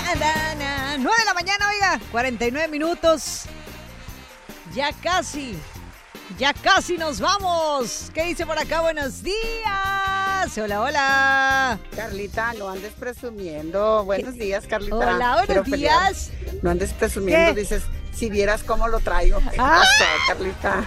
9 de la mañana, oiga, 49 minutos. Ya casi nos vamos. ¿Qué dice por acá? Buenos días. Hola, hola. Carlita, no andes presumiendo. Buenos días, Carlita. Hola, buenos días. No andes presumiendo, ¿Qué? dices, si vieras cómo lo traigo. ¿Qué pasó, Carlita?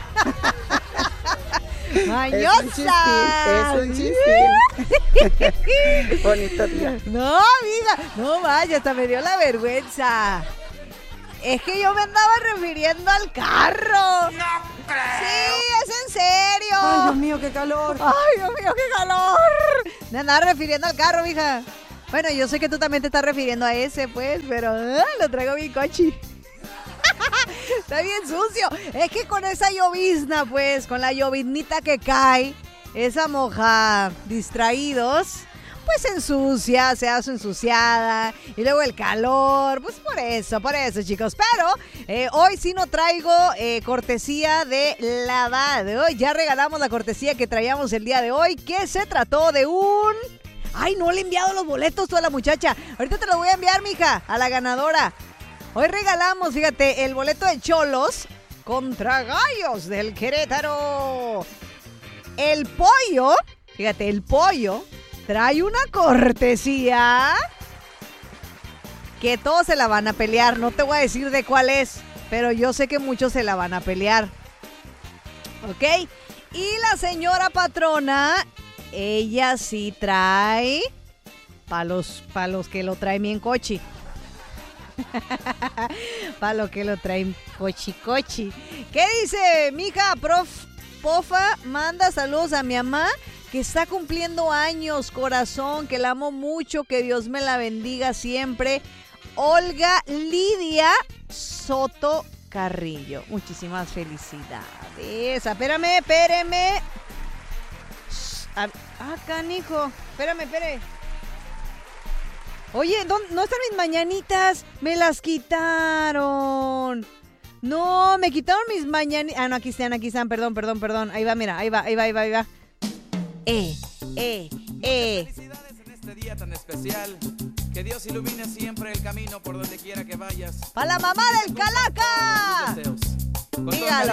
¡Mañosa! Es un chistín. Bonito día. No, amiga, no vaya, hasta me dio la vergüenza. Es que yo me andaba refiriendo al carro. ¡No creo! Sí, es en serio. Ay, Dios mío, qué calor. Ay, Dios mío, qué calor. Me andaba refiriendo al carro, mija. Bueno, yo sé que tú también te estás refiriendo a ese, pues, pero lo traigo bien cochi. Está bien sucio. Es que con esa llovizna, pues, con la lloviznita que cae, esa moja distraídos, pues se ensucia, se hace ensuciada. Y luego el calor, pues por eso, chicos. Pero hoy sí no traigo cortesía de lavado. Ya regalamos la cortesía que traíamos el día de hoy, que se trató de un... Ay, no le he enviado los boletos tú a la muchacha. Ahorita te los voy a enviar, mija, a la ganadora. Hoy regalamos, fíjate, el boleto de Cholos contra Gallos del Querétaro. El pollo, fíjate, el pollo trae una cortesía que todos se la van a pelear. No te voy a decir de cuál es, pero yo sé que muchos se la van a pelear. ¿Ok? Y la señora patrona, ella sí trae para los que lo traen bien cochi. Para lo que lo traen cochi. ¿Qué dice, mija? Pofa, manda saludos a mi mamá que está cumpliendo años, corazón, que la amo mucho, que Dios me la bendiga siempre. Olga Lidia Soto Carrillo. Muchísimas felicidades. Espérame. Canijo. Espérame. Oye, ¿no están mis mañanitas? Me las quitaron. No, me quitaron mis mañanitas. Ah, no, aquí están, perdón. Ahí va, mira, ahí va. Felicidades en este día tan especial. Que Dios ilumine siempre el camino por donde quiera que vayas. ¡Para la mamá del Calaca! Con todos tus deseos. Con todo Dígalo.